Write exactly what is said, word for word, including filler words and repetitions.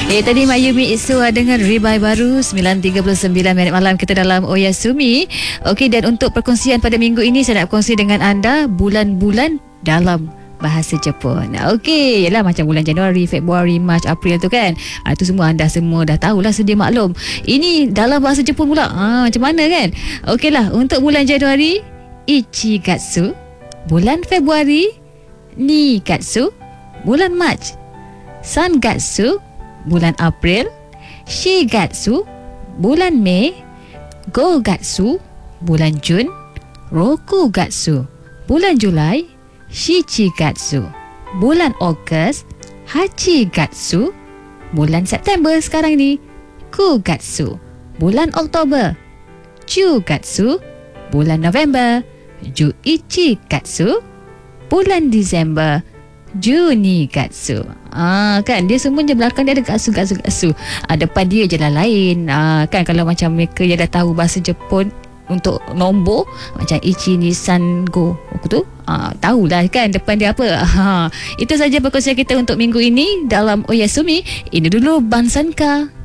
Eh tadi Mayumi Iswa dengan Rebuy baru sembilan tiga puluh sembilan minit malam kita dalam Oyasumi. Okey, dan untuk perkongsian pada minggu ini saya nak kongsi dengan anda bulan-bulan dalam bahasa Jepun. Okey, yalah macam bulan Januari, Februari, Mac, April tu kan. Ah tu semua anda semua dah tahulah, sedia maklum. Ini dalam bahasa Jepun pula. Ah macam mana kan? Okeylah, untuk bulan Januari Ichigatsu, bulan Februari Nigatsu, bulan Mac Sangatsu, bulan April Shigatsu, bulan Mei Gogatsu, bulan Jun Rokugatsu, bulan Julai Shichigatsu, bulan Ogos Hachigatsu, bulan September sekarang ni Kugatsu, bulan Oktober Chugatsu, bulan November Juichigatsu, bulan Disember Junigatsu. Ah kan dia semuanya belakang dia ada gatsu gatsu gatsu. Ah depan dia je lah lain. Ah kan kalau macam mereka yang dah tahu bahasa Jepun untuk nombor macam Ichi ni San Go aku tu ah tahulah kan depan dia apa. Ha itu saja perkongsian kita untuk minggu ini dalam Oyasumi. Ini dulu Bansanka.